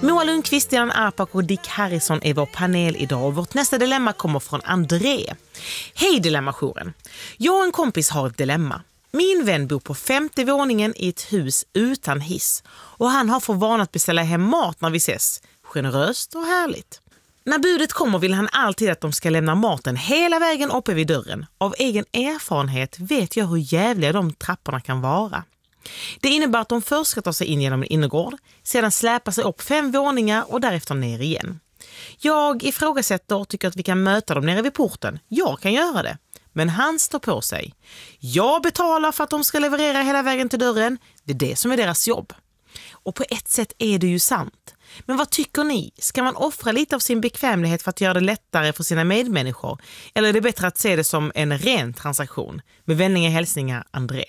Moa Lundqvist, Dilan Apak och Dick Harrison är vår panel idag och vårt nästa dilemma kommer från André. Hej Dilemma-jouren. Jag och en kompis har ett dilemma. Min vän bor på 5:e våningen i ett hus utan hiss och han har för vana att beställa hem mat när vi ses. Generöst och härligt. När budet kommer vill han alltid att de ska lämna maten hela vägen uppe vid dörren. Av egen erfarenhet vet jag hur jävliga de trapporna kan vara. Det innebär att de först ska ta sig in genom en innergård, sedan släpa sig upp 5 våningar och därefter ner igen. Jag ifrågasätter och tycker att vi kan möta dem nere vid porten. Jag kan göra det. Men han står på sig. Jag betalar för att de ska leverera hela vägen till dörren. Det är det som är deras jobb. Och på ett sätt är det ju sant. Men vad tycker ni? Ska man offra lite av sin bekvämlighet för att göra det lättare för sina medmänniskor? Eller är det bättre att se det som en ren transaktion? Med vänliga hälsningar, André.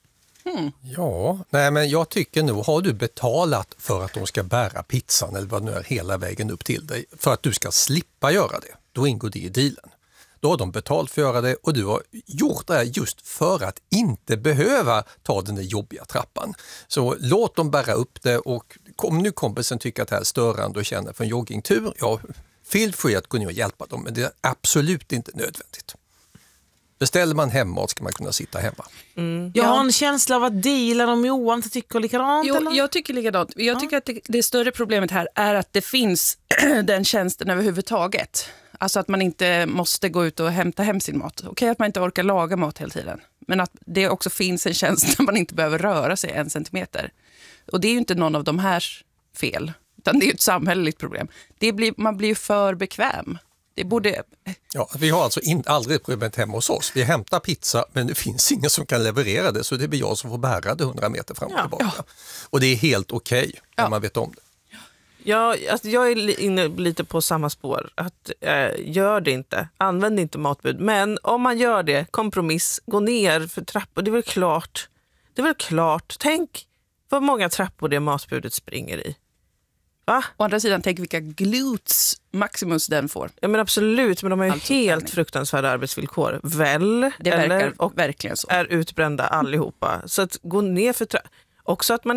Ja, nej men jag tycker nog, har du betalat för att de ska bära pizzan eller vad nu är hela vägen upp till dig för att du ska slippa göra det, då ingår det i dealen. Då har de betalt för att göra det och du har gjort det här just för att inte behöva ta den där jobbiga trappan. Så låt dem bära upp det, och om nu kompisen tycker att det här är störande och känner för en joggingtur, ja, feel free att gå ner och hjälpa dem, men det är absolut inte nödvändigt. Beställer man hemmat ska man kunna sitta hemma. Jag har en känsla av att Dilan och Moa inte tycker likadant. Jo, eller? jag tycker likadant. Jag tycker att det större problemet här är att det finns den tjänsten överhuvudtaget. Alltså att man inte måste gå ut och hämta hem sin mat. Okej att man inte orkar laga mat hela tiden. Men att det också finns en tjänst där man inte behöver röra sig 1 centimeter. Och det är ju inte någon av de här fel. Utan det är ju ett samhälleligt problem. Man blir ju för bekväm. Det borde... Ja, vi har alltså aldrig problemet hemma hos oss. Vi hämtar pizza men det finns ingen som kan leverera det, så det blir jag som får bära det 100 meter fram och tillbaka. Ja. Och det är helt okej när man vet om det. Ja, alltså jag är inne lite på samma spår. Att gör det inte. Använd inte matbud. Men om man gör det, kompromiss, gå ner för trappor. Det är väl klart. Det är väl klart. Tänk vad många trappor det matbudet springer i. Va? Å andra sidan, tänk vilka glutes maximus den får. Ja men absolut, men de har ju helt fruktansvärda arbetsvillkor. Väl? Det verkar verkligen så. Är utbrända allihopa. Så att gå ner för också att man